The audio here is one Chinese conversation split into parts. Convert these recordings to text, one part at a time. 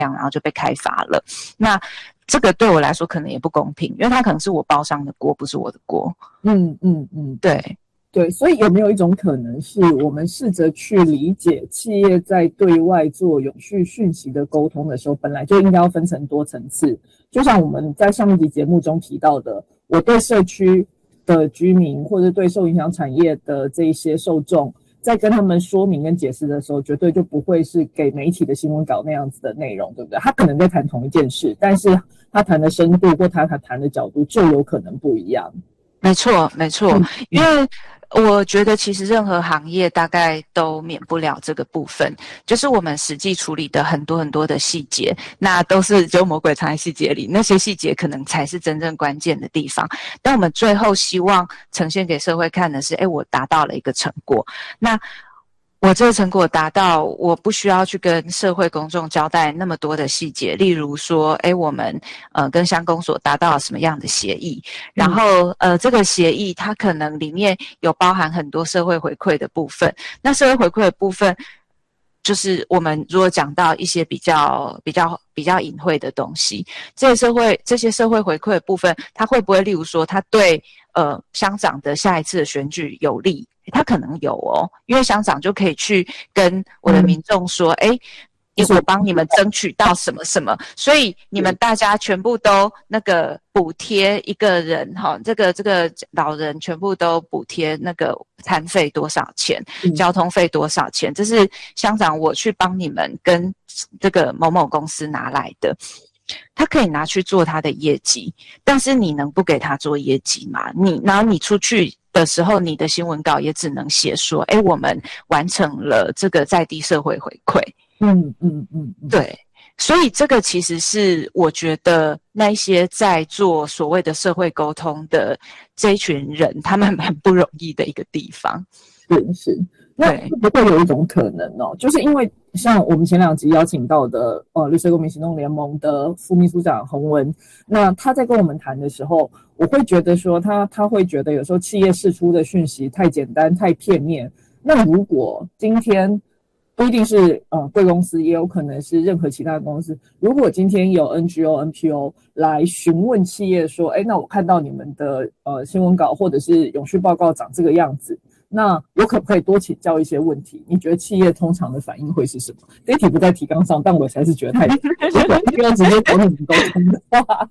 然后就被开罚了。那这个对我来说可能也不公平，因为它可能是我包商的锅，不是我的锅。对。 对，所以有没有一种可能是我们试着去理解企业在对外做永续讯息的沟通的时候，本来就应该要分成多层次。就像我们在上一集节目中提到的，我对社区的居民或者对受影响产业的这一些受众，在跟他们说明跟解释的时候，绝对就不会是给媒体的新闻稿那样子的内容，对不对？他可能在谈同一件事，但是他谈的深度或他谈的角度就有可能不一样。 没错，因为我觉得其实任何行业大概都免不了这个部分，就是我们实际处理的很多的细节，那都是就魔鬼藏在细节里，那些细节可能才是真正关键的地方。但我们最后希望呈现给社会看的是，我达到了一个成果。那我这个成果达到，我不需要去跟社会公众交代那么多的细节，例如说，我们跟乡公所达到了什么样的协议，然后这个协议它可能里面有包含很多社会回馈的部分。那社会回馈的部分，就是我们如果讲到一些比较隐晦的东西，这些社会回馈的部分，它会不会例如说它对乡长的下一次的选举有利？他可能有哦，因为乡长就可以去跟我的民众说，我帮你们争取到什么什么，所以你们大家全部都那个补贴一个人这个老人全部都补贴那个餐费多少钱，交通费多少钱，这是乡长我去帮你们跟这个某某公司拿来的。他可以拿去做他的业绩，但是你能不给他做业绩吗？然后你出去的时候，你的新闻稿也只能写说，我们完成了这个在地社会回馈。对，所以这个其实是我觉得那些在做所谓的社会沟通的这一群人，他们很不容易的一个地方。 是。那会不会有一种可能哦，就是因为像我们前2集邀请到的绿色公民行动联盟的副秘书长洪文，那他在跟我们谈的时候，我会觉得说他会觉得有时候企业释出的讯息太简单太片面。那如果今天不一定是贵公司，也有可能是任何其他的公司，如果今天有 NGO、NPO 来询问企业说，那我看到你们的新闻稿或者是永续报告长这个样子，那我可不可以多请教一些问题？你觉得企业通常的反应会是什么？这一题不在提纲上，但我才是觉得太不要直接找你们沟通的话。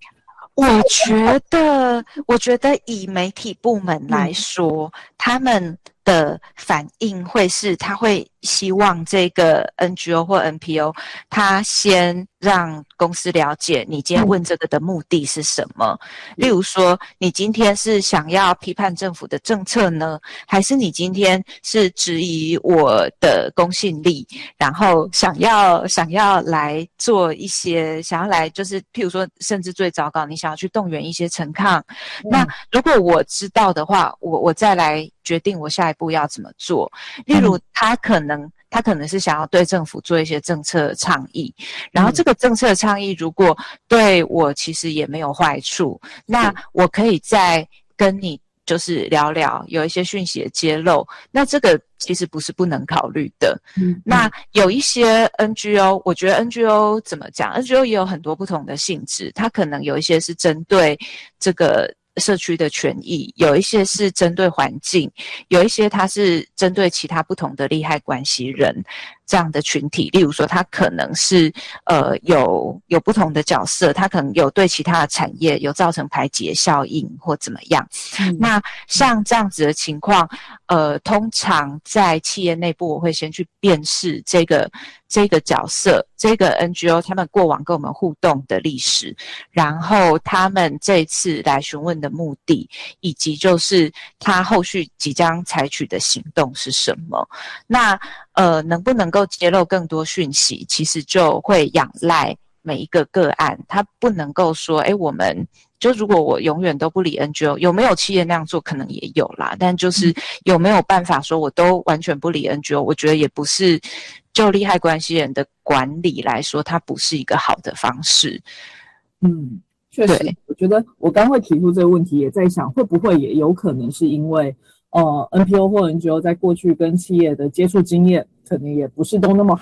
我觉得以媒体部门来说，他们的反应会是，他会希望这个 NGO 或 NPO 他先让公司了解你今天问这个的目的是什么。例如说，你今天是想要批判政府的政策呢，还是你今天是质疑我的公信力，然后想要来做一些，想要来就是譬如说，甚至最糟糕，你想要去动员一些陈抗。那如果我知道的话，我再来决定我下一步要怎么做。例如他可能是想要对政府做一些政策倡议，然后这个政策倡议如果对我其实也没有坏处，那我可以再跟你就是聊聊，有一些讯息的揭露，那这个其实不是不能考虑的。那有一些 NGO， 我觉得 NGO 怎么讲 ，NGO 也有很多不同的性质，它可能有一些是针对这个社区的权益，有一些是针对环境，有一些它是针对其他不同的利害关系人这样的群体。例如说，它可能是有不同的角色，它可能有对其他的产业有造成排挤效应或怎么样。那像这样子的情况，通常在企业内部，我会先去辨识这个角色，这个 NGO 他们过往跟我们互动的历史，然后他们这一次来询问的目的，以及就是他后续即将采取的行动是什么。那能不能够揭露更多讯息，其实就会仰赖每一个个案，他不能够说我们就如果我永远都不理 NGO， 有没有企业那样做可能也有啦，但就是有没有办法说我都完全不理 NGO， 我觉得也不是，就利害关系人的管理来说，它不是一个好的方式。 确实，我觉得我刚会提出这个问题，也在想会不会也有可能是因为NPO 或 NGO 在过去跟企业的接触经验可能也不是都那么好，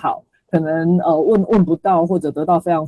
可能问不到或者得到非常